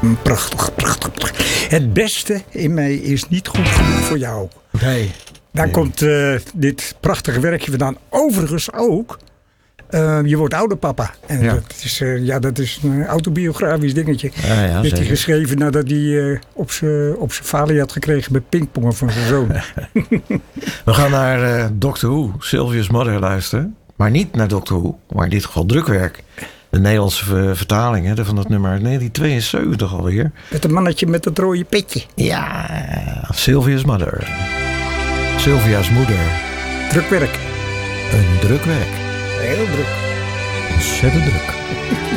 Prachtig, prachtig, prachtig. Het beste in mij is niet goed genoeg voor jou. Nee. Daar komt dit prachtige werkje vandaan. Overigens ook. Je wordt ouder, papa. En dat is een autobiografisch dingetje. Ja, dat hij geschreven nadat hij op zijn vader had gekregen met pingpongen van zijn zoon. We gaan naar Doctor Who, Sylvia's Mother, luisteren. Maar niet naar Doctor Who, maar in dit geval drukwerk. De Nederlandse vertaling van dat nummer uit 1972 alweer. Met een mannetje met dat rode petje. Ja, Sylvia's Mother. Sylvia's moeder. Drukwerk. Een drukwerk. Heel druk. Ontzettend druk.